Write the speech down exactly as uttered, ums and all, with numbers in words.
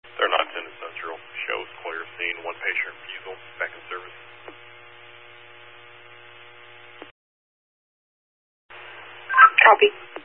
They're not attending Central. Shows clear scene. One patient refusal. Back in service. Copy.